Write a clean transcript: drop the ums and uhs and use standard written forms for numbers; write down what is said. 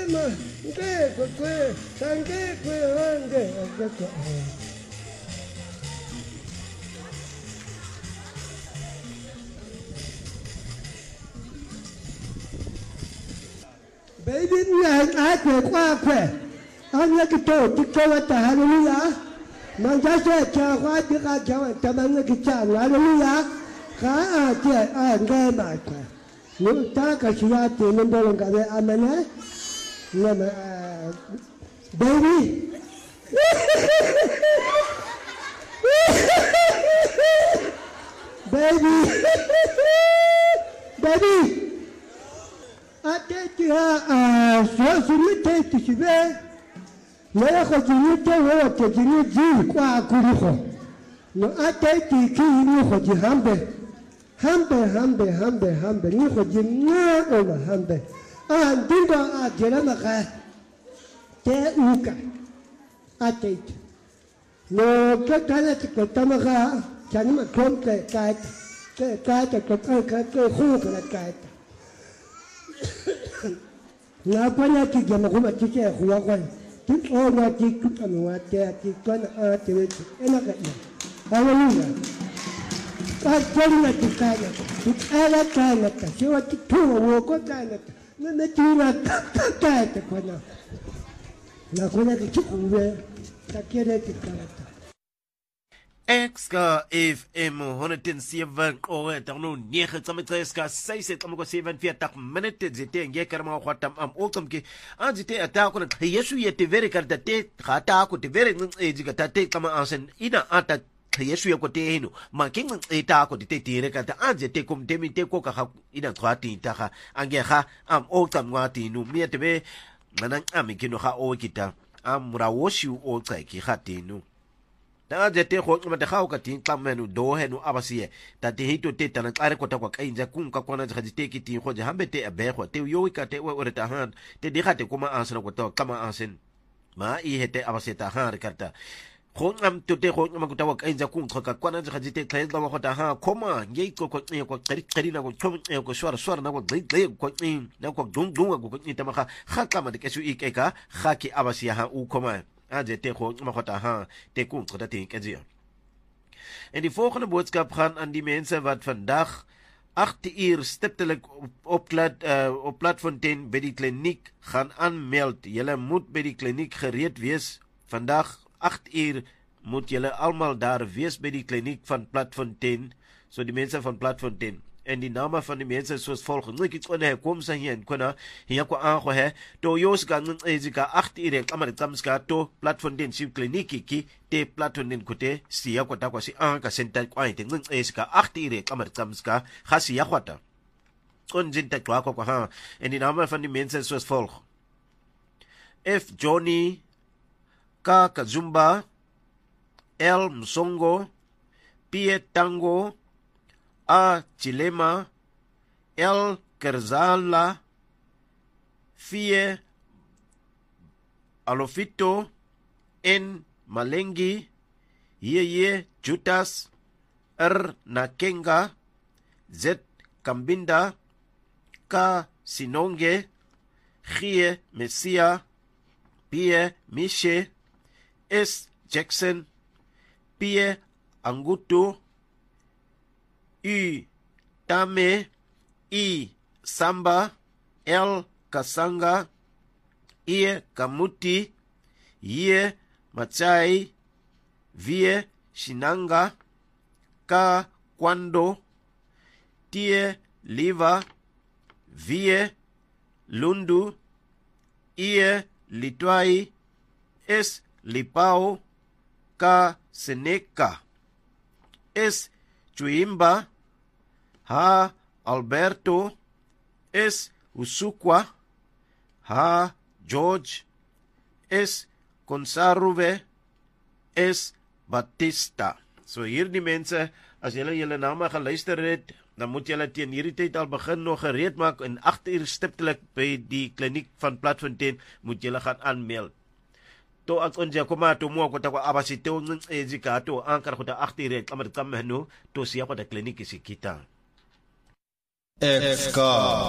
Baby, I quit, I'm like a toad to go at the hallelujah. Manchester, what you got going to make a child, hallelujah. I'm going back. You talk as you are to number one, Amana. Baby. Baby. I take you so you take to Shibe. Let us you tell what you do, qua Kuriho. No, I take the key, you for the humble, you for the near over humble. And Dingo at Jeramaka, Te Uka. I take. No, Katanaka, Tamaka, Chanima Comte, Kite, La panya ki gama kuma kike kuwa kwani tik ona ki kutanu wate ki kana ate wetu ena kana haleluya ka jona tikaya kana ka sewa tikuma woko kana na tira kata kwana na kuna kichukuwe takere tikana Exka FM 107 oor daarno 9 tsammetreska 6:47 minute zite ngekara ma khwatam am okamke anzite atako na yesu yete vere karta te khata ko te vere ngiga tate kama ansen ina ata yesu yakote hino making eta ko te tire karta anzite kum temi te ko ka ina khwati ta angeha am okam ngati nu miete be manang amikino ha o kita am rawoshi o tsaki khatinu ta jete ko mata khaw ka tin tamenu do henu abasie ta te hito te tan klare ko ta kwa kainja kun ka kona jati te ki tin ko jambe te abe ko te yo ka te o re ta han te di khate kuma ansana ko to kama ansen ma I hete abasie ta han karta ko am to te ko ma ko ta kwa kainja kun ka kona jati te klare ko ta ha koma nge ko kari na ko chom ko swara na ko gle ko na ko dung ko ni ta ma kha kama de kesu ikeka kha ki abasie ha u koma Te gewoon maar wat te komt dat ik het zie. En die volgende boodschap gaan aan die mensen wat vandaag 8 uur stiptelik op Platfontein bij die kliniek gaan aanmeld. Julle moet bij die kliniek gereed wees. Vandaag 8 uur moet julle allemaal daar wees bij die kliniek van Platfontein. So die mensen van Platfontein. En die namen van die mensen zoals volgt. Nu ik kon kom zijn hier en kon hier ko aango he. To jos kan ezika 8 uur kamar kamska to Platfontein si kliniki ki te Platfontein kote siya ko ta ko si ka center ko ay ting ezika 8 uur kamar kamska khasiya khwata. Kon jinta kwa ko ha. En die namen van die mensen zoals volgt. F Johnny K Kazumba L Msongo P Tango A Chilema L Kerzala Fie Alofito N Malengi Yeye Jutas R Nakenga Z Kambinda K Sinonge Gie Messia Pie Mishe S Jackson Pie Angutu U Tame I Samba L Kasanga I Kamuti Ye Machai Vie Shinanga Ka Kwando Tie Liva Vie Lundu Ie Litwai S Lipao Ka Seneca S Chuimba Ha Alberto S Usukwa Ha George S Consaruve S Batista. So hier die mense, as julle name geluister het, dan moet julle teen hierdie tyd al begin nog gereed maak en 8 uur stiptelik by die kliniek van Platfontein moet julle gaan aanmeld. To ak onja koma to mo ko ta ko abasi to ng ezika to ankar ko ta 8 uur kamar kam hanu to siya ko ta kliniek si kita. Exka